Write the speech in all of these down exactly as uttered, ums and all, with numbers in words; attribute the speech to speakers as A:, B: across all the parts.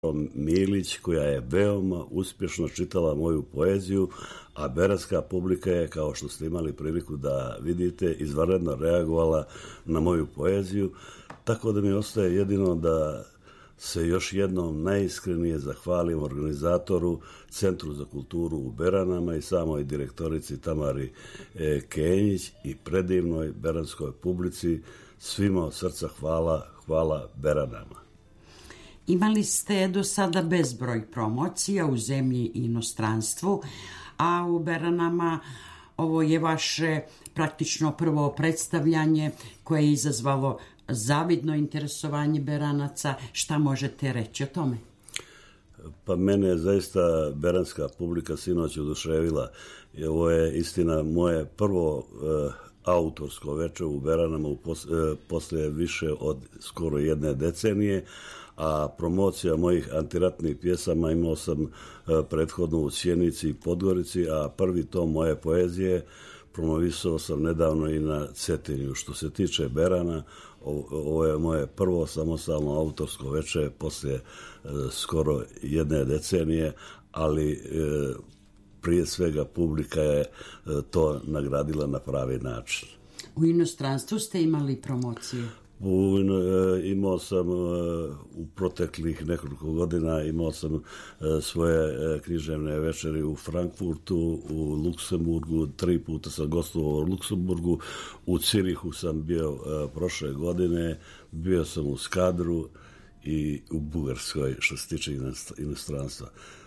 A: Milić, koja je veoma uspješno čitala moju poeziju, a beranska publika je, kao što ste imali priliku da vidite, izvanredno reagovala na moju poeziju, tako da mi ostaje jedino da se još jednom najiskrenije zahvalim organizatoru, Centru za kulturu u Beranama i samoj direktorici Tamari e, Kenjić i predivnoj beranskoj publici. Svima od srca hvala, hvala Beranama.
B: Imali ste do sada bezbroj promocija u zemlji i inostranstvu, a u Beranama ovo je vaše praktično prvo predstavljanje koje je izazvalo zavidno interesovanje Beranaca. Šta možete reći o tome?
A: Pa mene je zaista beranska publika sinoć oduševila. Ovo je istina moje prvo uh, autorsko veče u Beranama u pos, uh, posle više od skoro jedne decenije, a promocija mojih antiratnih pjesama imao sam uh, prethodno u Sjenici i Podgorici, a prvi tom moje poezije promovisao sam nedavno i na Cetinju. Što se tiče Berana, ovo je moje prvo samostalno autorsko veče poslije e, skoro jedne decenije, ali e, prije svega publika je e, to nagradila na pravi način.
B: U inostranstvu ste imali promocije?
A: U, e, imao sam e, u proteklih nekoliko godina imao sam e, svoje e, književne večeri u Frankfurtu, u Luksemburgu, tri puta sam gostovao u Luksemburgu, u Cirihu sam bio e, prošle godine, bio sam u Skadru i u Bugarskoj, što se tiče inostranstva.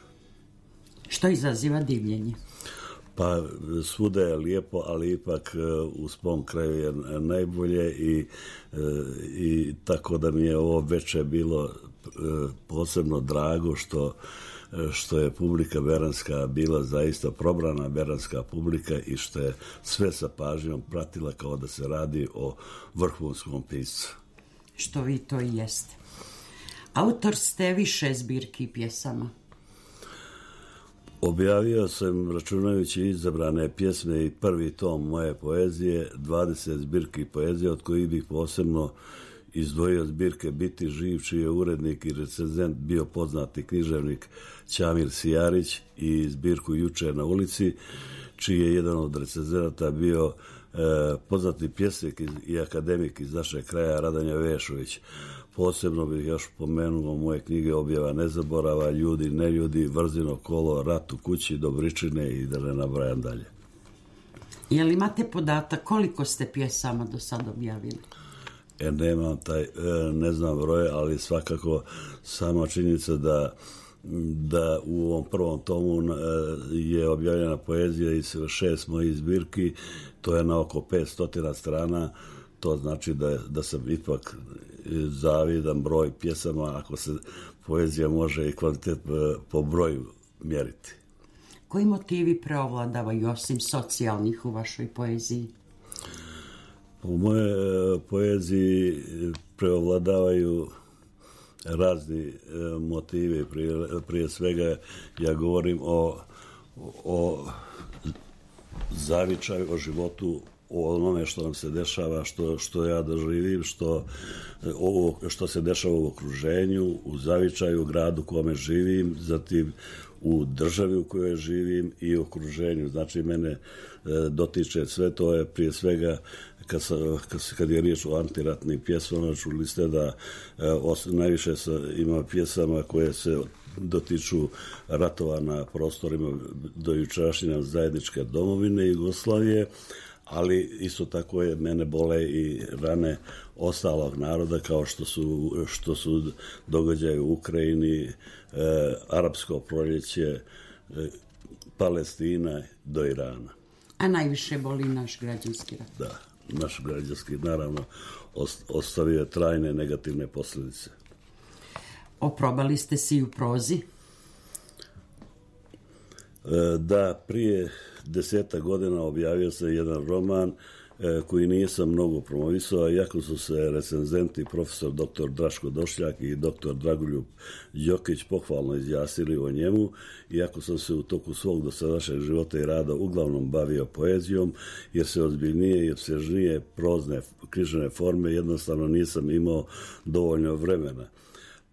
B: Što izaziva divljenje?
A: Pa svuda je lijepo, ali ipak u svom kraju je najbolje i, i tako da mi je ovo veče bilo posebno drago što, što je publika beranska bila zaista probrana beranska publika i što je sve sa pažnjom pratila kao da se radi o vrhunskom piscu.
B: Što vi to i jeste. Autor ste više zbirki pjesama.
A: Objavio sam, računajući izabrane pjesme i prvi tom moje poezije, dvadeset zbirki poezije, od kojih bih posebno izdvojio zbirke Biti živ, čiji je urednik i recenzent bio poznati književnik Ćamir Sijarić, i zbirku Juče na ulici, čiji je jedan od recenzenata bio e, poznati pjesnik i akademik iz našeg kraja Radanja Vešović. Posebno bih još pomenuo moje knjige Objava nezaborava, Ljudi, neljudi, Vrzino kolo, Rat u kući, Dobričine i da ne nabrajam dalje.
B: Je li imate podatak koliko ste pjesama do sada objavili?
A: E, nemam taj, e, ne znam broj, ali svakako sama činjenica da da u ovom prvom tomu e, je objavljena poezija iz šest mojih zbirki, to je na oko petsto strana. To znači da, da sam ipak zavidan broj pjesama, ako se poezija može i kvalitet po broju mjeriti.
B: Koji motivi preovladavaju osim socijalnih u vašoj poeziji?
A: U moje poeziji preovladavaju razni motivi. Prije, prije svega ja govorim o, o zavičaju, o životu, o onome što nam se dešava, što, što ja doživim, što, ovo, što se dešava u okruženju, u zavičaju, u gradu u kome živim, zatim u državi u kojoj živim i u okruženju. Znači, mene e, dotiče sve to je prije svega, kad, sa, kad, kad je riječ o antiratnim pjesmama, čuli ste da e, os, najviše sa, ima pjesama koje se dotiču ratova na prostorima do jučerašnje zajedničke domovine Jugoslavije, ali isto tako je mene bole i rane ostalog naroda, kao što su, što su događaje u Ukrajini, e, arapsko proljeće, e, Palestina do Irana.
B: A najviše boli naš građanski rat.
A: Da, naš građanski, naravno, ostavio trajne negativne posljedice.
B: Oprobali ste si u prozi?
A: E, da, prije desetak godina objavio se jedan roman e, koji nisam mnogo promovisao, iako su se recenzenti profesor doktor Draško Došljak i doktor Dragoljub Đokić pohvalno izjasnili o njemu, iako sam se u toku svog dosadašnjeg života i rada uglavnom bavio poezijom, jer se ozbiljnije i opsežnije prozne književne forme jednostavno nisam imao dovoljno vremena.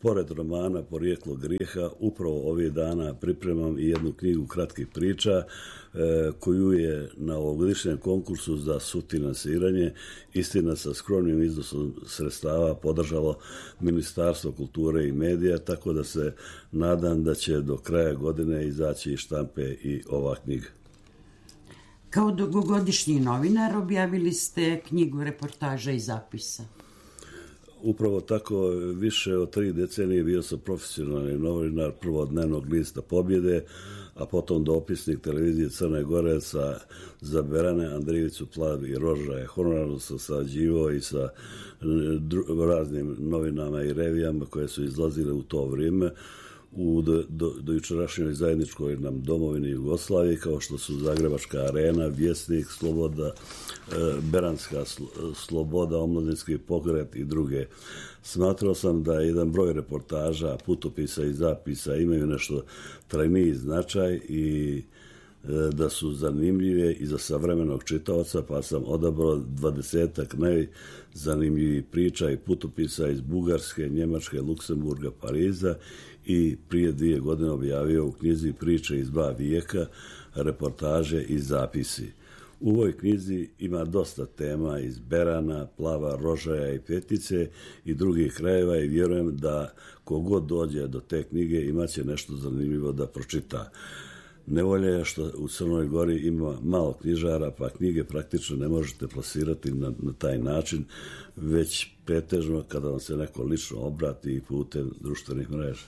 A: Pored romana Porijeklo grijeha, upravo ovih dana pripremam i jednu knjigu kratkih priča e, koju je na ovogodišnjem konkursu za sufinansiranje, istina sa skromnim iznosom sredstava, podržalo Ministarstvo kulture i medija, tako da se nadam da će do kraja godine izaći iz štampe i ova knjiga.
B: Kao dugogodišnji novinar objavili ste knjigu reportaža i zapisa.
A: Upravo tako, više od tri decenije bio sam profesionalni novinar prvo dnevnog lista Pobjede, a potom dopisnik televizije Crne Gore sa za Berane, Andrijevicu, Plav i Rožaje. Honorarno sam sarađivao i sa dru, raznim novinama i revijama koje su izlazile u to vrijeme u do, do, do jučerašnjoj zajedničkoj nam domovini Jugoslaviji, kao što su Zagrebačka arena, Vjesnik, Sloboda, e, Beranska sloboda, Omladinski pokret i druge. Smatrao sam da jedan broj reportaža, putopisa i zapisa imaju nešto trajniji značaj i e, da su zanimljive i za savremenog čitaoca, pa sam odabrao dvadesetak najzanimljivih priča i putopisa iz Bugarske, Njemačke, Luksemburga, Pariza i prije dvije godine objavio u knjizi Priče iz dva vijeka, reportaže i zapisi. U ovoj knjizi ima dosta tema iz Berana, Plava, Rožaja i Petice i drugih krajeva i vjerujem da kogod dođe do te knjige imaće nešto zanimljivo da pročita. Nevolja je što u Crnoj Gori ima malo knjižara, pa knjige praktično ne možete plasirati na, na taj način, već pretežno kada vam se neko lično obrati i putem društvenih mreža.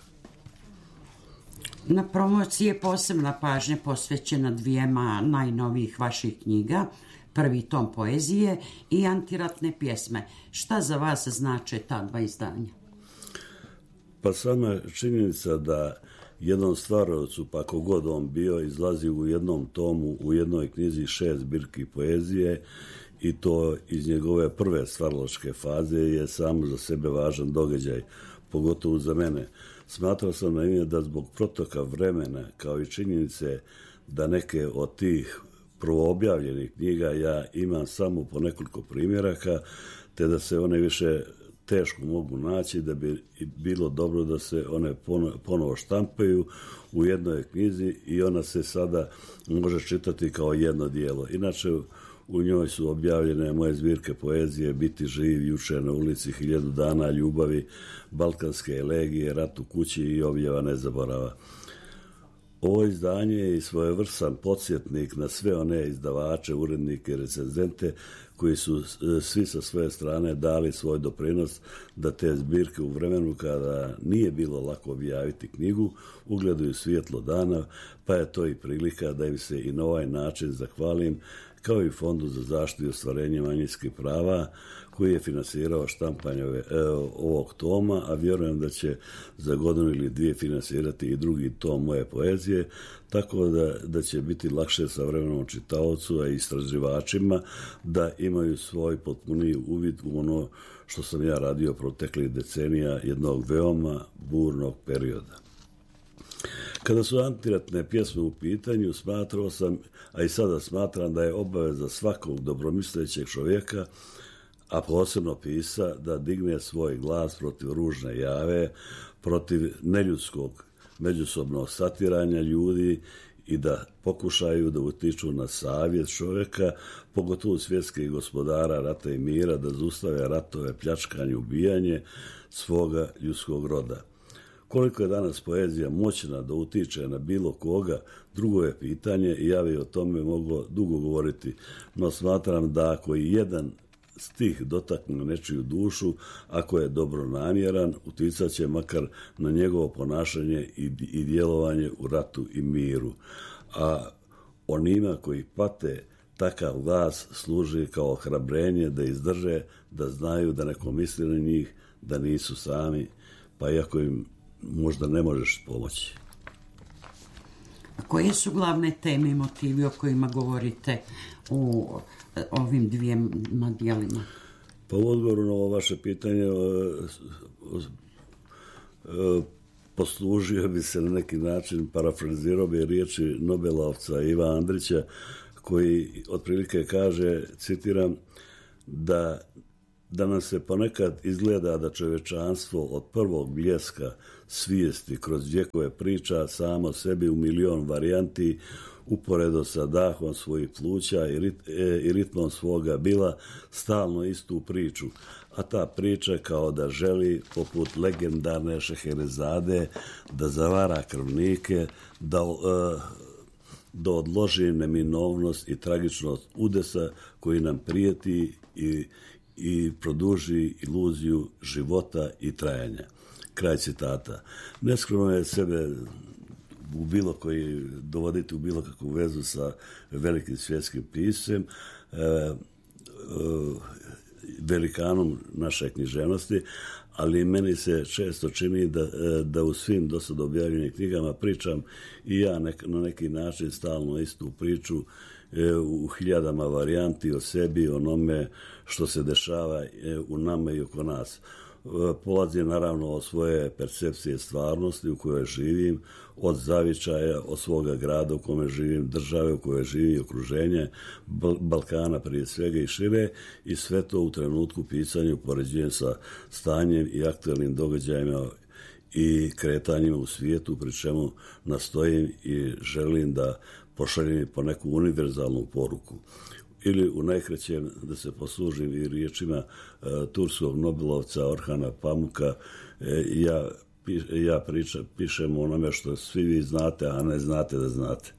B: Na promociji je posebna pažnja posvećena dvijema najnovijih vaših knjiga, prvi tom poezije i antiratne pjesme. Šta za vas znače ta dva izdanja?
A: Pa sama činjenica da jednom stvarovcu, pa kogod on bio, izlazi u jednom tomu, u jednoj knjizi šest zbirki poezije i to iz njegove prve stvaralačke faze je samo za sebe važan događaj, pogotovo za mene. Smatrao sam na ime da zbog protoka vremena, kao i činjenice da neke od tih prvoobjavljenih knjiga ja imam samo po nekoliko primjeraka, te da se one više teško mogu naći, da bi bilo dobro da se one ponovo štampaju u jednoj knjizi i ona se sada može čitati kao jedno dijelo. Inače, u njoj su objavljene moje zbirke poezije Biti živ, Juče na ulici, Hiljadu dana ljubavi, Balkanske elegije, Rat u kući i Objava nezaborava. Ovo izdanje je i svojevrstan podsjetnik na sve one izdavače, urednike i recenzente koji su svi sa svoje strane dali svoj doprinos da te zbirke u vremenu kada nije bilo lako objaviti knjigu ugledaju svjetlo dana, pa je to i prilika da im se i na ovaj način zahvalim, kao i Fondu za zaštitu i ostvarenje manjinskih prava koji je finansirao štampanje ove, ovog toma, a vjerujem da će za godinu ili dvije finansirati i drugi tom moje poezije, tako da, da će biti lakše savremenom čitaocu, a i istraživačima da imaju svoj potpuniji uvid u ono što sam ja radio proteklih decenija jednog veoma burnog perioda. Kada su antiratne pjesme u pitanju, smatrao sam, a i sada smatram da je obaveza svakog dobromislećeg čovjeka, a posebno pisa, da digne svoj glas protiv ružne jave, protiv neljudskog međusobnog satiranja ljudi i da pokušaju da utiču na savjet čovjeka, pogotovo svjetskih gospodara rata i mira, da zaustave ratove, pljačkanje i ubijanje svoga ljudskog roda. Koliko je danas poezija moćna da utiče na bilo koga, drugo je pitanje i ja bi o tome moglo dugo govoriti, no smatram da ako i jedan stih dotakne nečiju dušu, ako je dobro namjeran, uticat će makar na njegovo ponašanje i, i djelovanje u ratu i miru. A onima koji pate, takav glas služi kao ohrabrenje da izdrže, da znaju da neko misli na njih, da nisu sami, pa iako im možda ne možeš pomoći.
B: A koje su glavne teme i motivi o kojima govorite u ovim dvijema dijelima?
A: Pa u odgovoru na ovo vaše pitanje poslužio bi se na neki način, parafrazirao bi riječi Nobelovca Iva Andrića, koji otprilike kaže, citiram, da da nam se ponekad izgleda da čovječanstvo od prvog bljeska svijesti kroz vjekove priča samo sebi u milion varijanti uporedo sa dahom svojih pluća i, rit, e, i ritmom svoga bila stalno istu priču, a ta priča kao da želi, poput legendarne Šeherezade, da zavara krvnike, da, e, da odloži neminovnost i tragičnost udesa koji nam prijeti i, i produži iluziju života i trajanja. Kraj citata. Neskromno je sebe u bilo koji, dovoditi u bilo kakvu vezu sa velikim svjetskim piscem, e, e, velikanom naše književnosti, ali meni se često čini da, da u svim do sad objavljenim knjigama pričam i ja nek, na neki način stalno istu priču e, u hiljadama varijanti o sebi, onome što se dešava e, u nama i oko nas. Polazi naravno od svoje percepcije stvarnosti u kojoj živim, od zavičaja, od svoga grada u kome živim, države u kojoj živim, okruženje, Balkana prije svega i šire, i sve to u trenutku pisanja upoređujem sa stanjem i aktualnim događajima i kretanjima u svijetu, pri čemu nastojim i želim da pošaljem po neku univerzalnu poruku. Ili u najkraćem da se poslužim i riječima e, turskog nobelovca Orhana Pamuka, e, ja, pi, ja priča, pišem onome što svi vi znate, a ne znate da znate.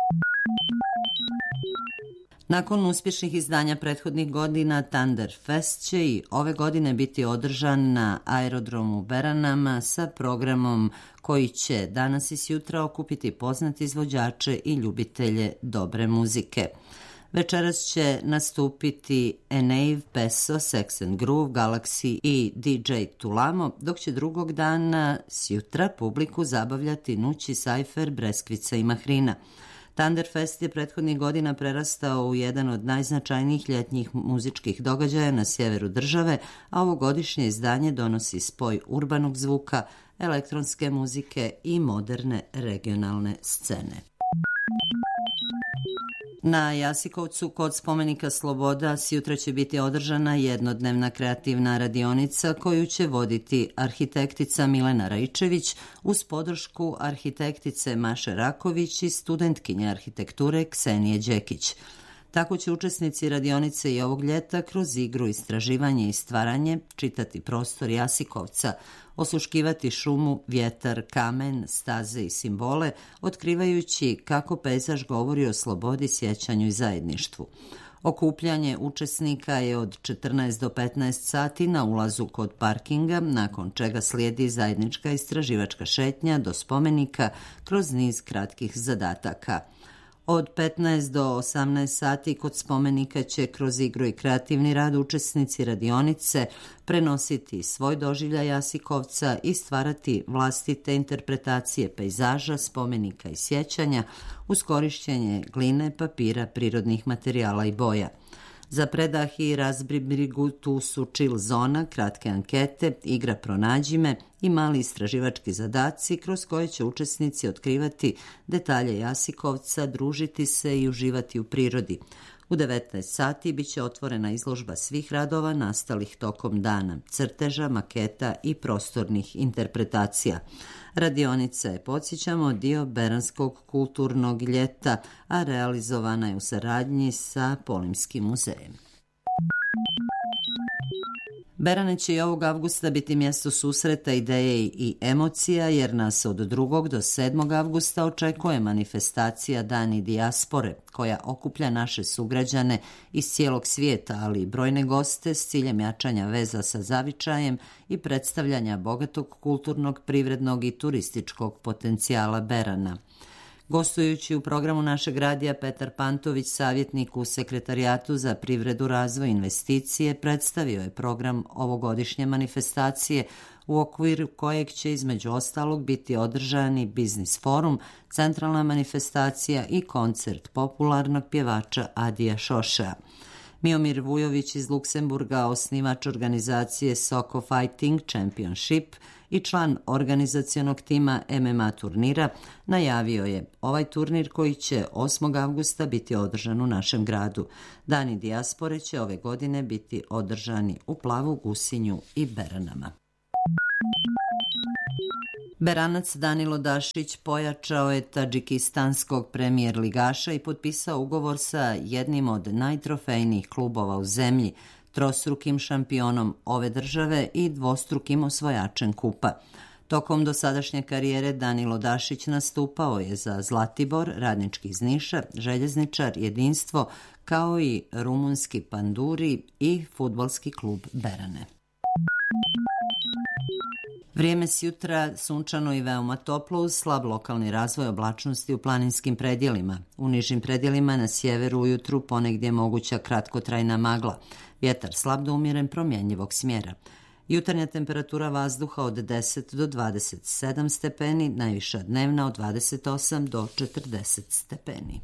C: Nakon uspješnih izdanja prethodnih godina, Thunder Fest će i ove godine biti održan na aerodromu Beranama sa programom koji će danas i sjutra okupiti poznati izvođače i ljubitelje dobre muzike. Večeras će nastupiti Enave, Peso, Sex and Groove, Galaxy i D J Tulamo, dok će drugog dana sjutra publiku zabavljati Nući, Sajfer, Breskvica i Mahrina. Thunderfest je prethodnih godina prerastao u jedan od najznačajnijih ljetnjih muzičkih događaja na sjeveru države, a ovogodišnje izdanje donosi spoj urbanog zvuka, elektronske muzike i moderne regionalne scene. Na Jasikovcu kod spomenika Sloboda sjutra će biti održana jednodnevna kreativna radionica koju će voditi arhitektica Milena Raičević uz podršku arhitektice Maše Raković i studentkinje arhitekture Ksenije Đekić. Tako će učesnici radionice i ovog ljeta kroz igru, istraživanje i stvaranje čitati prostor Jasikovca, osluškivati šumu, vjetar, kamen, staze i simbole, otkrivajući kako pejzaž govori o slobodi, sjećanju i zajedništvu. Okupljanje učesnika je od četrnaest do petnaest sati na ulazu kod parkinga, nakon čega slijedi zajednička istraživačka šetnja do spomenika kroz niz kratkih zadataka. Od petnaest do osamnaest sati kod spomenika će kroz igru i kreativni rad učesnici radionice prenositi svoj doživljaj Jasikovca i stvarati vlastite interpretacije pejzaža, spomenika i sjećanja uz korišćenje gline, papira, prirodnih materijala i boja. Za predah i razbrigu tu su chill zona, kratke ankete, igra Pronađi me i mali istraživački zadaci kroz koje će učesnici otkrivati detalje Jasikovca, družiti se i uživati u prirodi. U devetnaest sati bit će otvorena izložba svih radova nastalih tokom dana, crteža, maketa i prostornih interpretacija. Radionica je, podsjećamo, dio Beranskog kulturnog ljeta, a realizovana je u saradnji sa Polimskim muzejem. Berane će i ovog avgusta biti mjesto susreta, ideje i emocija, jer nas od drugog do sedmog avgusta očekuje manifestacija Dani dijaspore, koja okuplja naše sugrađane iz cijelog svijeta, ali i brojne goste s ciljem jačanja veza sa zavičajem i predstavljanja bogatog kulturnog, privrednog i turističkog potencijala Berana. Gostujući u programu našeg radija, Petar Pantović, savjetnik u Sekretarijatu za privredu, razvoj i investicije, predstavio je program ovogodišnje manifestacije u okviru kojeg će između ostalog biti održani biznis forum, centralna manifestacija i koncert popularnog pjevača Adija Šošea. Miomir Vujović iz Luksemburga, osnivač organizacije Soko Fighting Championship i član organizacionog tima M M A turnira, najavio je ovaj turnir koji će osmog avgusta biti održan u našem gradu. Dani dijaspore će ove godine biti održani u Plavu, Gusinju i Beranama. Beranac Danilo Dašić pojačao je tadžikistanskog premijer ligaša i potpisao ugovor sa jednim od najtrofejnijih klubova u zemlji, trostrukim šampionom ove države i dvostrukim osvajačem kupa. Tokom dosadašnje karijere Danilo Dašić nastupao je za Zlatibor, Radnički iz Niša, Željezničar, Jedinstvo, kao i rumunski Panduri i fudbalski klub Berane. Vrijeme s jutra sunčano i veoma toplo uz slab lokalni razvoj oblačnosti u planinskim predjelima. U nižim predjelima na sjeveru ujutru ponegdje je moguća kratkotrajna magla. Vjetar slab do umjeren promjenjivog smjera. Jutarnja temperatura vazduha od deset do dvadeset sedam stepeni, najviša dnevna od dvadeset osam do četrdeset stepeni.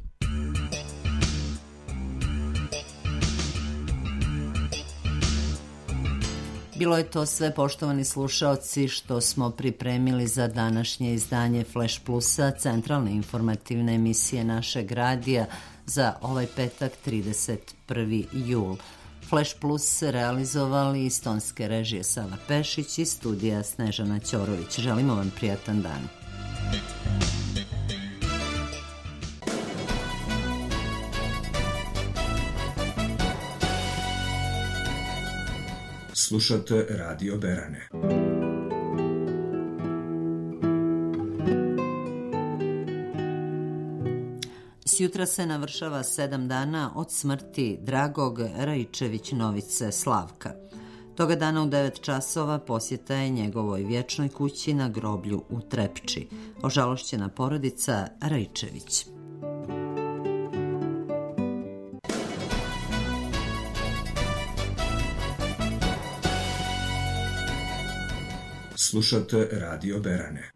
C: Bilo je to sve, poštovani slušaoci, što smo pripremili za današnje izdanje Flash Plusa, centralne informativne emisije našeg radija za ovaj petak trideset prvi jul. Flash Plus realizovali iz tonske režije Sava Pešić i studija Snežana Ćorović. Želimo vam prijatan dan.
D: Slušate Radio Berane.
C: Sjutra se navršava sedam dana od smrti dragog Raičević Novice Slavka. Toga dana u devet časova posjeta je njegovoj vječnoj kući na groblju u Trepči. Ožalošćena porodica Raičević.
D: Slušate Radio Berane.